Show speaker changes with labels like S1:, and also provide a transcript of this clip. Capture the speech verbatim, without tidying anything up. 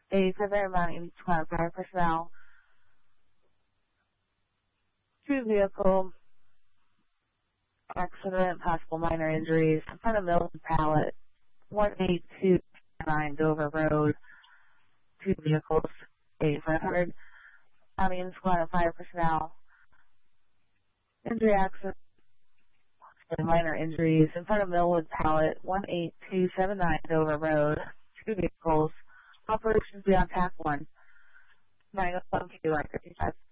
S1: A seven Mountain Squad Fire personnel. Two vehicle accident, possible minor injuries. In front of Mills Pallet, one eight two nine Dover Road. Two vehicles, A five hundred Mountain Squad of Fire personnel. Injury accident, minor injuries. In front of Millwood Pallet, one eight two seven nine Dover Road. Two vehicles. Operations beyond T A C one. nine oh one Q I fifty-five.